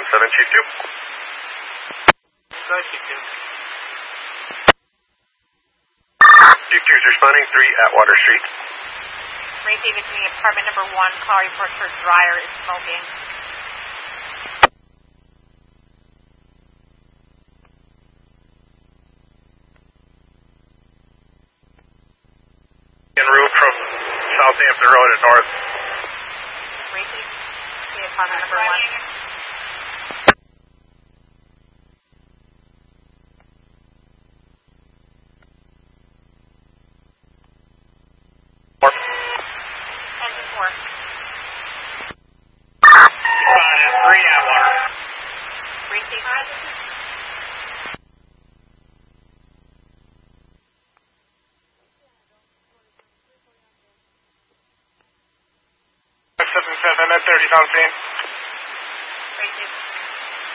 Chief 2. Go ahead, Chief 2. Chief 2 is responding 3 Atwater Street. Ray Davidson, apartment number 1, call report for dryer is smoking. En route from Southampton Road and north. Ray Davidson, apartment number 1. Engine 4. Responded 3 Atwater. Ray Davidson. 577 at 30 South Main.